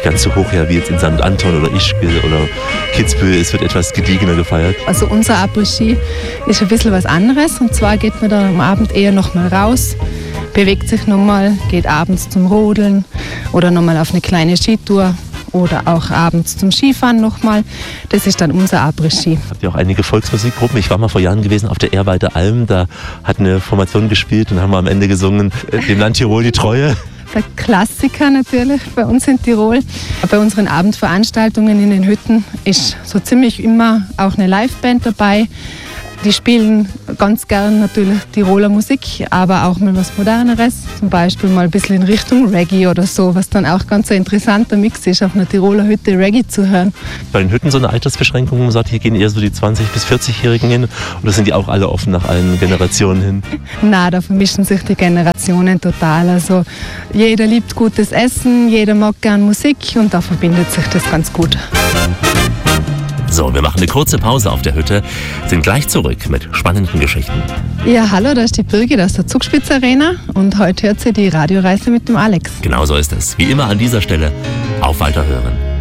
ganz so hoch her wie jetzt in St. Anton oder Ischgl oder Kitzbühel. Es wird etwas gediegener gefeiert. Also unser Après-Ski ist ein bisschen was anderes. Und zwar geht man dann am Abend eher nochmal raus, bewegt sich nochmal, geht abends zum Rodeln oder nochmal auf eine kleine Skitour oder auch abends zum Skifahren nochmal. Das ist dann unser Après-Ski. Habt ihr auch einige Volksmusikgruppen? Ich war mal vor Jahren gewesen auf der Ehrwalder Alm. Da hat eine Formation gespielt und haben wir am Ende gesungen, dem Land Tirol die Treue. Der Klassiker natürlich bei uns in Tirol. Bei unseren Abendveranstaltungen in den Hütten ist so ziemlich immer auch eine Liveband dabei. Die spielen ganz gern natürlich Tiroler Musik, aber auch mal was Moderneres. Zum Beispiel mal ein bisschen in Richtung Reggae oder so, was dann auch ganz ein interessanter Mix ist, auf einer Tiroler Hütte Reggae zu hören. Bei den Hütten so eine Altersbeschränkung, man sagt, hier gehen eher so die 20- bis 40-Jährigen hin, oder sind die auch alle offen nach allen Generationen hin? Na, da vermischen sich die Generationen total. Also jeder liebt gutes Essen, jeder mag gern Musik und da verbindet sich das ganz gut. So, wir machen eine kurze Pause auf der Hütte, sind gleich zurück mit spannenden Geschichten. Ja, hallo, da ist die Birgit aus der Zugspitz Arena und heute hört sie die Radioreise mit dem Alex. Genau so ist es. Wie immer an dieser Stelle auf Weiterhören.